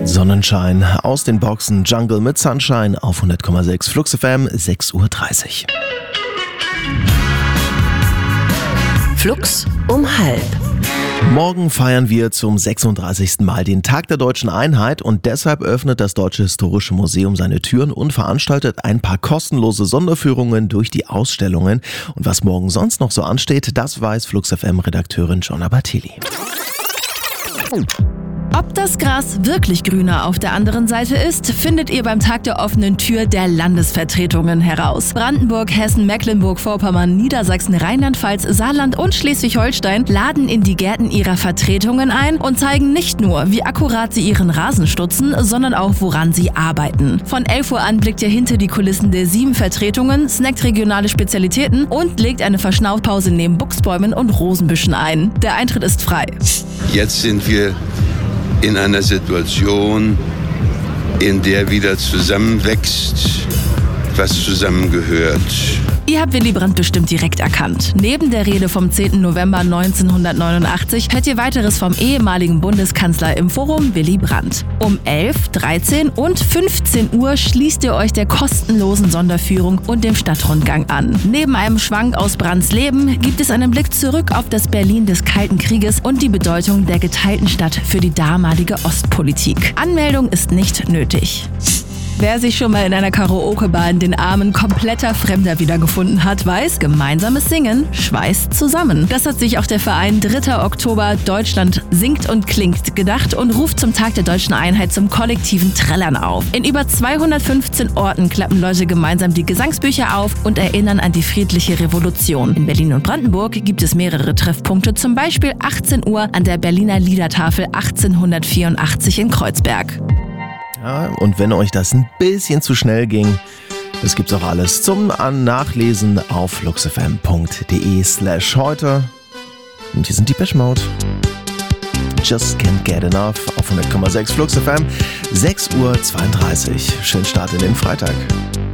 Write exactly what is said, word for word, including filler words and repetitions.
Sonnenschein aus den Boxen, Jungle mit Sunshine auf hundert Komma sechs Flux F M, sechs Uhr dreißig. Flux um halb. Morgen feiern wir zum sechsunddreißigsten Mal den Tag der Deutschen Einheit und deshalb öffnet das Deutsche Historische Museum seine Türen und veranstaltet ein paar kostenlose Sonderführungen durch die Ausstellungen. Und was morgen sonst noch so ansteht, das weiß Flux F M-Redakteurin Jonna Bartili. Ob das Gras wirklich grüner auf der anderen Seite ist, findet ihr beim Tag der offenen Tür der Landesvertretungen heraus. Brandenburg, Hessen, Mecklenburg-Vorpommern, Niedersachsen, Rheinland-Pfalz, Saarland und Schleswig-Holstein laden in die Gärten ihrer Vertretungen ein und zeigen nicht nur, wie akkurat sie ihren Rasen stutzen, sondern auch, woran sie arbeiten. Von elf Uhr an blickt ihr hinter die Kulissen der sieben Vertretungen, snackt regionale Spezialitäten und legt eine Verschnaufpause neben Buchsbäumen und Rosenbüschen ein. Der Eintritt ist frei. Jetzt sind wir in einer Situation, in der wieder zusammenwächst, was zusammengehört. Ihr habt Willy Brandt bestimmt direkt erkannt. Neben der Rede vom zehnten November neunzehnhundertneunundachtzig hört ihr weiteres vom ehemaligen Bundeskanzler im Forum Willy Brandt. Um elf, dreizehn und fünfzehn Uhr schließt ihr euch der kostenlosen Sonderführung und dem Stadtrundgang an. Neben einem Schwank aus Brandts Leben gibt es einen Blick zurück auf das Berlin des Kalten Krieges und die Bedeutung der geteilten Stadt für die damalige Ostpolitik. Anmeldung ist nicht nötig. Wer sich schon mal in einer Karaoke-Bar in den Armen kompletter Fremder wiedergefunden hat, weiß, gemeinsames Singen schweißt zusammen. Das hat sich auch der Verein dritter Oktober Deutschland singt und klingt gedacht und ruft zum Tag der Deutschen Einheit zum kollektiven Trällern auf. In über zweihundertfünfzehn Orten klappen Leute gemeinsam die Gesangsbücher auf und erinnern an die friedliche Revolution. In Berlin und Brandenburg gibt es mehrere Treffpunkte, zum Beispiel achtzehn Uhr an der Berliner Liedertafel achtzehnhundertvierundachtzig in Kreuzberg. Ja, und wenn euch das ein bisschen zu schnell ging, das gibt's auch alles zum Nachlesen auf fluxfm.de slash heute. Und hier sind die Depeche Mode. Just can't get enough auf hundert Komma sechs Flux F M, sechs Uhr zweiunddreißig. Schönen Start in den Freitag.